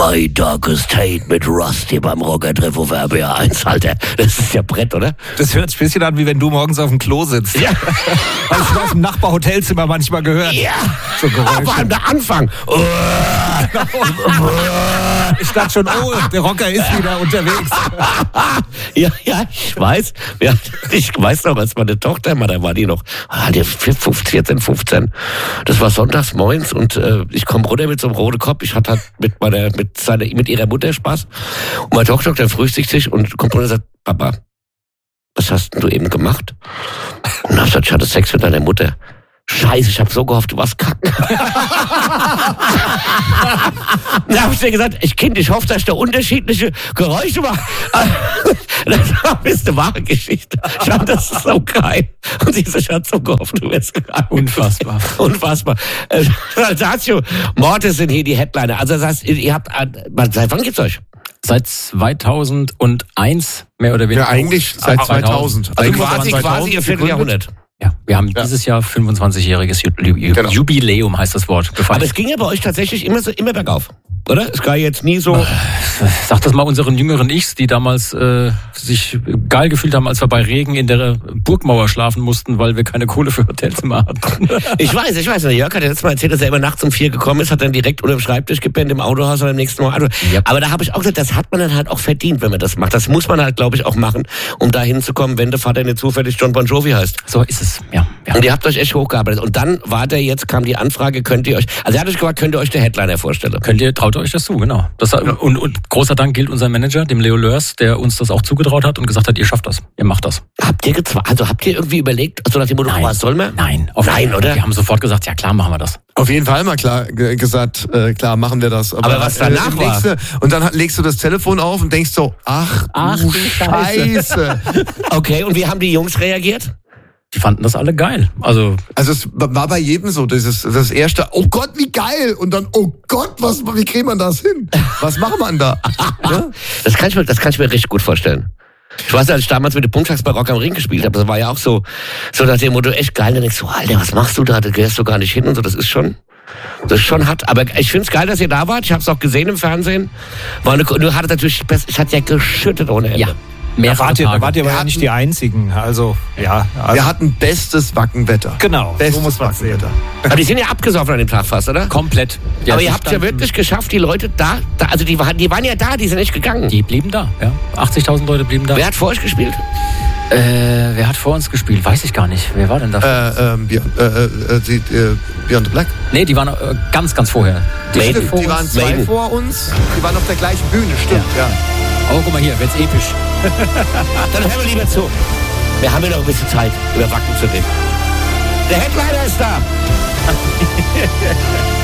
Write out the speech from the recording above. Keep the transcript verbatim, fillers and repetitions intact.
My Darkest Hate mit Rusty beim Rocker-Treff auf R B R eins, Alter. Das ist ja Brett, oder? Das hört sich ein bisschen an, wie wenn du morgens auf dem Klo sitzt. Ja. Hast du das im Nachbarhotelzimmer manchmal gehört? Ja. So vor allem der Anfang. Oh. Ich dachte schon, oh, der Rocker ist wieder unterwegs. Ja, ja, ich weiß. Ja, ich weiß noch, als meine Tochter, da war die noch, ah, die vierzehn, fünfzehn. Das war sonntags morgens und äh, ich komme runter mit so einem roten Kopf. Ich hatte halt mit meiner, mit seiner, mit ihrer Mutter Spaß. Und meine Tochter dann frühstückt sich und kommt runter und sagt, Papa, was hast denn du eben gemacht? Und dann hab ich gesagt, ich hatte Sex mit deiner Mutter. Scheiße, ich hab so gehofft, du warst kacken. Da hab ich dir gesagt, ich Kind, ich hoffe, dass da unterschiedliche Geräusche machen. Das ist eine wahre Geschichte. Ich fand das so geil. Und sie sagt, ich hatte so gehofft, du wärst kacken. Unfassbar. Unfassbar. Saltatio Mortis sind hier die Headliner. Also das heißt, ihr habt, seit wann gibt's euch? Seit zweitausendeins, mehr oder weniger. Ja, eigentlich seit zweitausend. Also quasi, quasi ihr Vierteljahrhundert. Ja, wir haben ja. dieses Jahr fünfundzwanzigjähriges Jubiläum, genau. Jubiläum heißt das Wort. Gefallen. Aber es ging ja bei euch tatsächlich immer so immer bergauf, oder? Es war jetzt nie so... Sag das mal unseren jüngeren Ichs, die damals äh, sich geil gefühlt haben, als wir bei Regen in der Burgmauer schlafen mussten, weil wir keine Kohle für Hotelzimmer hatten. Ich weiß, ich weiß. Jörg hat ja letztes Mal erzählt, dass er immer nachts um vier gekommen ist, hat dann direkt unter dem Schreibtisch gepennt im Autohaus oder im nächsten Mal. Ja. Aber da habe ich auch gesagt, das hat man dann halt auch verdient, wenn man das macht. Das muss man halt, glaube ich, auch machen, um da hinzukommen, wenn der Vater nicht zufällig John Bon Jovi heißt. So ist es, ja. ja. Und ihr habt euch echt hochgearbeitet. Und dann war der jetzt, kam die Anfrage, könnt ihr euch, also er hat euch gefragt, könnt ihr euch der Headliner vorstellen? Könnt ihr, traut ihr euch das zu, genau. Das, und, und großer Dank gilt unserem Manager, dem Leo Lörs, der uns das auch zugetraut hat und gesagt hat, ihr schafft das, ihr macht das. Habt ihr gezwa- also habt ihr irgendwie überlegt, so nach dem Motto, was soll man? Nein, auf Nein, oder? Wir haben sofort gesagt, ja klar, machen wir das. Auf jeden Fall mal klar g- gesagt, äh, klar machen wir das. Aber, Aber was danach äh, war? du, und dann legst du das Telefon auf und denkst so, ach, ach du Scheiße. Okay, und wie haben die Jungs reagiert? Die fanden das alle geil. Also, also es war bei jedem so, dieses, das erste, oh Gott, wie geil! Und dann, oh Gott, was, wie kriegt man das hin? Was macht man da? Ja? Das kann ich mir, das kann ich mir richtig gut vorstellen. Ich weiß, als ich damals mit dem Punktschlags bei Rock am Ring gespielt habe, das war ja auch so, so nach dem Motto, echt geil. Dann denkst du, Alter, was machst du da? Da gehst du gar nicht hin und so. Das ist schon, das ist schon hart. Aber ich find's geil, dass ihr da wart. Ich hab's auch gesehen im Fernsehen. War eine, du hattet natürlich, ich hatte ja geschüttet ohne Ende. Ja. Da wart ihr, da wart ihr aber ja nicht die Einzigen. Also, ja. Also wir hatten bestes Wackenwetter. Genau, bestes so muss man sehen. Aber die sind ja abgesoffen an dem Tag fast, oder? Komplett. Ja, aber ihr habt ja wirklich geschafft, die Leute da, da, also die, die waren ja da, die sind nicht gegangen. Die blieben da, ja. achtzigtausend Leute blieben da. Wer hat vor euch gespielt? Äh, wer hat vor uns gespielt? Weiß ich gar nicht. Wer war denn da? Äh, ähm, Beyond, äh, äh, die, äh, Beyond the Black? Nee, die waren äh, ganz, ganz vorher. Die, stimmt, vor die waren zwei Maiden. vor uns. Die waren auf der gleichen Bühne, stimmt, ja. ja. Oh, guck mal hier, wird's episch. Dann hören wir lieber zu. Wir haben ja noch ein bisschen Zeit, über Wacken zu reden. Der Headliner ist da.